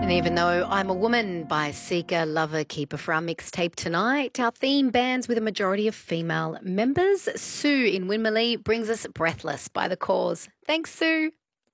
And even though I'm a woman by Seeker, Lover, Keeper for our mixtape tonight, our theme bands with a majority of female members. Sue in Winmalee brings us Breathless by The Cause. Thanks, Sue.